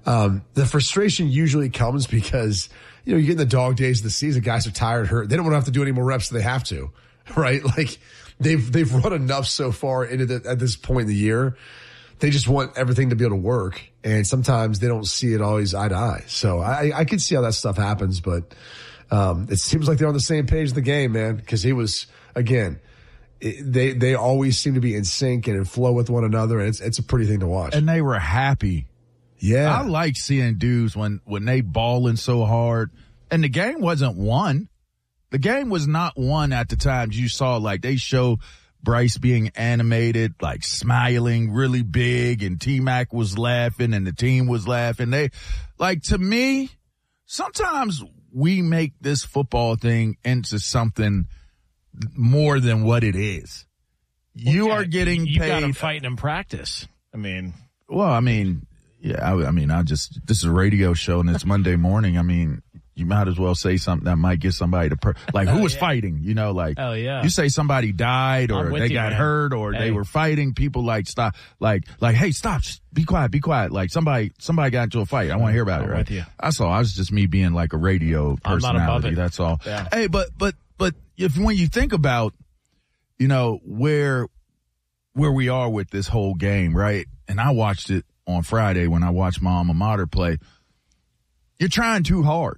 The frustration usually comes because, you get in the dog days of the season, guys are tired, hurt. They don't want to have to do any more reps than they have to, right? Like they've run enough so far at this point in the year. They just want everything to be able to work. And sometimes they don't see it always eye to eye. So I can see how that stuff happens, but, it seems like they're on the same page of the game, man. Cause he was, again, they always seem to be in sync and in flow with one another. And it's a pretty thing to watch. And they were happy. Yeah. I like seeing dudes when they balling so hard. And the game wasn't won. The game was not won at the times you saw, like they show Bryce being animated, like smiling really big, and T-Mac was laughing and the team was laughing. To me, sometimes we make this football thing into something more than what it is. You are getting paid. You got them fighting in practice. This is a radio show and it's Monday morning. You might as well say something that might get somebody to who was fighting, Oh, yeah. You say somebody died or they got hurt or they were fighting, people stop, hey, stop, be quiet. Like somebody got into a fight. I want to hear about it, right? With you. That's all. I was just me being like a radio personality. I'm not above it. That's all. Yeah. Hey, but when you think about, where we are with this whole game, right? And I watched it on Friday when I watched my alma mater play. You're trying too hard.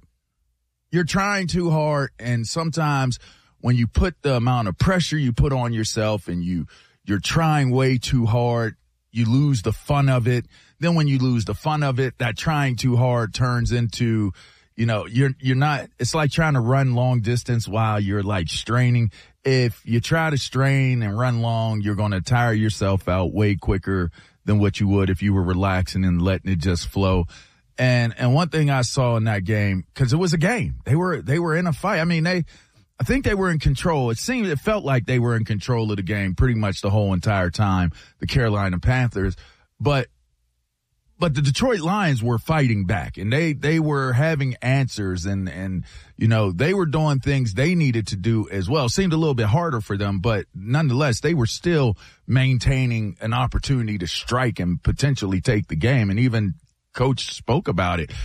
And sometimes when you put the amount of pressure you put on yourself and you're trying way too hard, you lose the fun of it. Then when you lose the fun of it, that trying too hard turns into, you're not, it's like trying to run long distance while you're straining. If you try to strain and run long, you're going to tire yourself out way quicker than what you would if you were relaxing and letting it just flow. And one thing I saw in that game, cause it was a game, they were in a fight. I think they were in control. It felt like they were in control of the game pretty much the whole entire time, the Carolina Panthers. But the Detroit Lions were fighting back and they were having answers and they were doing things they needed to do as well. It seemed a little bit harder for them, but nonetheless, they were still maintaining an opportunity to strike and potentially take the game. And even Coach spoke about it,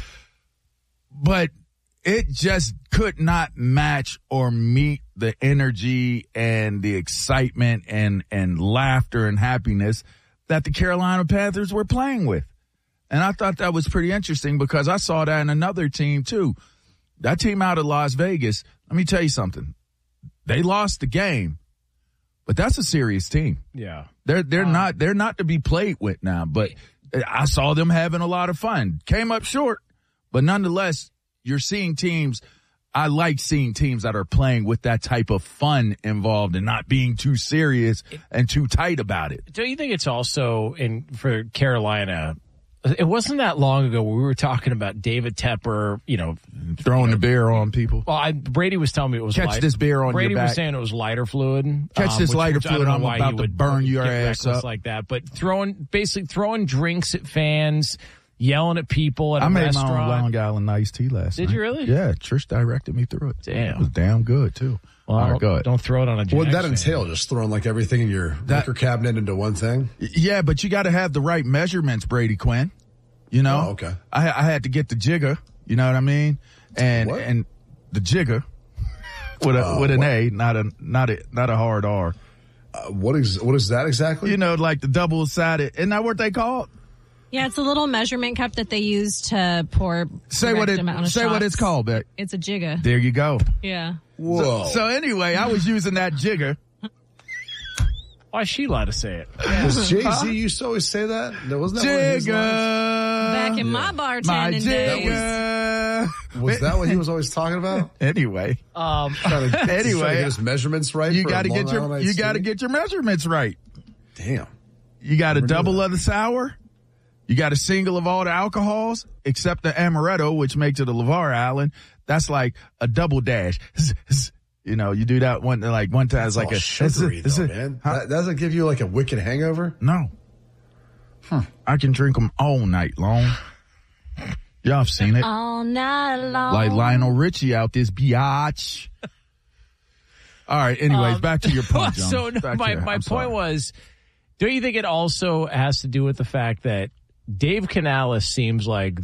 but it just could not match or meet the energy and the excitement and laughter and happiness that the Carolina Panthers were playing with. And I thought that was pretty interesting because I saw that in another team too. That team out of Las Vegas, let me tell you something. They lost the game, but that's a serious team. Yeah. They're not to be played with now, but I saw them having a lot of fun. Came up short, but nonetheless, you're seeing teams. I like seeing teams that are playing with that type of fun involved and not being too serious and too tight about it. Don't you think it's also for Carolina? It wasn't that long ago where we were talking about David Tepper, throwing the beer on people. Well, Brady was telling me it was this beer on Brady your back. Was saying it was lighter fluid. Catch this lighter fluid. I'm about to burn your ass up like that. But throwing drinks at fans, yelling at people at a restaurant. I made my own Long Island iced tea last night. Did you really? Yeah, Trish directed me through it. Damn, it was damn good too. Well, all right, go ahead. Don't throw it on a Jackson. What would that entail? Just throwing everything in your liquor cabinet into one thing? Yeah, but you got to have the right measurements, Brady Quinn. Oh, okay. I had to get the jigger. You know what I mean? And the jigger with an A, not a hard R. What is that exactly? Like the double-sided. Isn't that what they call it? Yeah, it's a little measurement cup that they use to pour. Say what it's called, Beck. It's a jigger. There you go. Yeah. Whoa. So anyway, I was using that jigger. Why is she allowed to say it? Was Jay-Z used to always say that? Wasn't that one of his lines? Back in my bartending days. Was that what he was always talking about? Anyway. Trying to get his measurements right. You got to get your measurements right. Damn. You got a double of the sour. You got a single of all the alcohols except the amaretto, which makes it a LeVar Allen. That's like a double dash. You do that one time. It's like a sugary though, man. That doesn't give you a wicked hangover? No. I can drink them all night long. Y'all have seen it. All night long. Like Lionel Richie out this biatch. All right. Anyways, back to your point, John. So my point was, don't you think it also has to do with the fact that Dave Canales seems like